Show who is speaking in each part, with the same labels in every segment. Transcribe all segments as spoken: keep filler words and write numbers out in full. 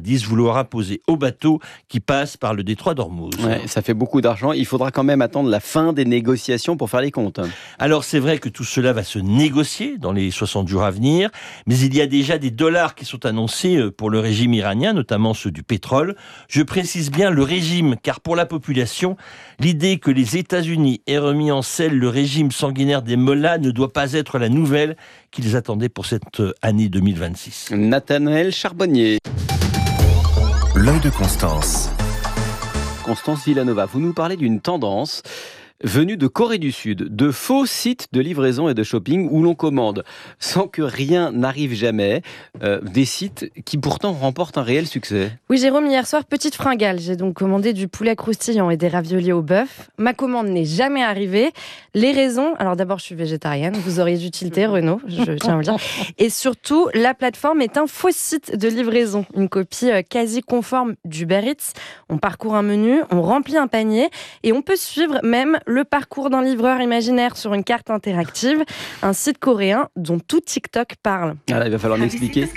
Speaker 1: disent vouloir imposer aux bateaux qui passent par le détroit d'Ormuz.
Speaker 2: Ouais, ça fait beaucoup d'argent. Il faudra quand même attendre la fin des négociations pour faire les comptes.
Speaker 1: Alors c'est vrai que tout cela va se négocier dans les soixante jours à venir, mais il y a déjà des dollars qui sont annoncés pour le régime iranien, notamment ceux du pétrole. Je précise bien le régime, car pour la population, l'idée que les États-Unis aient remis en selle le régime sanguinaire des mollahs ne doit pas être la nouvelle qu'ils attendaient pour cette année deux mille vingt-six.
Speaker 2: Nathanaël Charbonnier.
Speaker 3: L'œil de Constance.
Speaker 2: Constance Villanova, vous nous parlez d'une tendance venue de Corée du Sud, de faux sites de livraison et de shopping où l'on commande sans que rien n'arrive jamais, euh, des sites qui pourtant remportent un réel succès.
Speaker 4: Oui Jérôme, hier soir, petite fringale, j'ai donc commandé du poulet croustillant et des raviolis au bœuf. Ma commande n'est jamais arrivée. Les raisons, alors d'abord je suis végétarienne, vous auriez dû tilter Renaud, je tiens à vous le dire. Et surtout, la plateforme est un faux site de livraison, une copie quasi conforme d'Uber Eats. On parcourt un menu, on remplit un panier et on peut suivre même le parcours d'un livreur imaginaire sur une carte interactive, un site coréen dont tout TikTok parle.
Speaker 2: Ah là, il va falloir m'expliquer.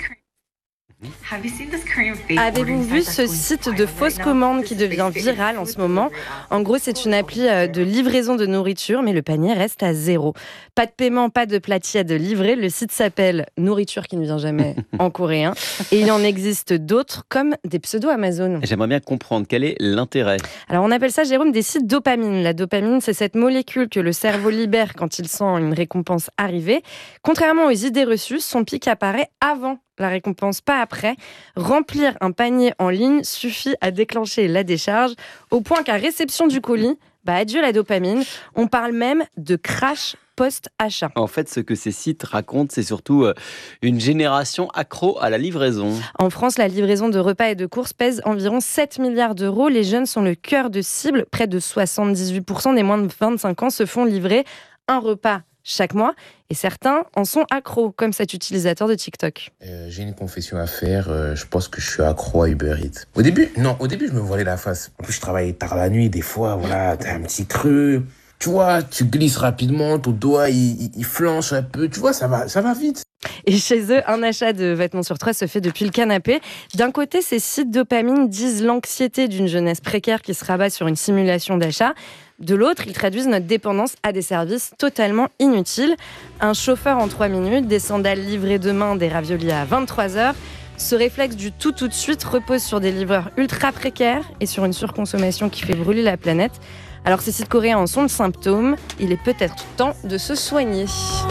Speaker 4: Avez-vous vu ce site de fausses commandes qui devient viral en ce moment ? En gros, c'est une appli de livraison de nourriture, mais le panier reste à zéro. Pas de paiement, pas de plat tiède livré. Le site s'appelle Nourriture qui ne vient jamais en coréen. Et il en existe d'autres, comme des pseudo-Amazon.
Speaker 2: J'aimerais bien comprendre quel est l'intérêt.
Speaker 4: Alors, on appelle ça, Jérôme, des sites dopamine. La dopamine, c'est cette molécule que le cerveau libère quand il sent une récompense arriver. Contrairement aux idées reçues, son pic apparaît avant la récompense, pas après. Remplir un panier en ligne suffit à déclencher la décharge, au point qu'à réception du colis, bah adieu la dopamine. On parle même de crash post-achat.
Speaker 2: En fait, ce que ces sites racontent, c'est surtout une génération accro à la livraison.
Speaker 4: En France, la livraison de repas et de courses pèse environ sept milliards d'euros. Les jeunes sont le cœur de cible. Près de soixante-dix-huit pour cent des moins de vingt-cinq ans se font livrer un repas chaque mois, et certains en sont accros, comme cet utilisateur de TikTok.
Speaker 5: Euh, j'ai une confession à faire, euh, je pense que je suis accro à Uber Eats. Au début, non, au début je me voilais la face. En plus je travaillais tard la nuit, des fois, voilà, t'as un petit creux. Tu vois, tu glisses rapidement, ton doigt il, il, il flanche un peu, tu vois, ça va, ça va vite.
Speaker 4: Et chez eux, un achat de vêtements sur trois se fait depuis le canapé. D'un côté, ces sites dopamine disent l'anxiété d'une jeunesse précaire qui se rabat sur une simulation d'achat. De l'autre, ils traduisent notre dépendance à des services totalement inutiles. Un chauffeur en trois minutes, des sandales livrées demain, des raviolis à vingt-trois heures. Ce réflexe du tout tout de suite repose sur des livreurs ultra précaires et sur une surconsommation qui fait brûler la planète. Alors ces sites coréens en sont le symptôme. Il est peut-être temps de se soigner.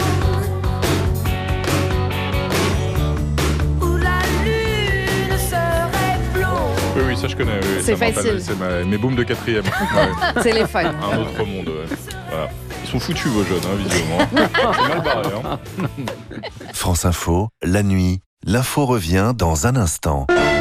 Speaker 6: Oui, oui, ça je connais. Oui,
Speaker 4: c'est
Speaker 6: ça
Speaker 4: facile.
Speaker 6: C'est ma, mes booms de quatrième. Ouais.
Speaker 4: C'est les fun.
Speaker 6: Un autre monde. Ouais. Voilà. Ils sont foutus vos jeunes, hein, visiblement. C'est mal barré. Hein.
Speaker 3: France Info, la nuit, l'info revient dans un instant.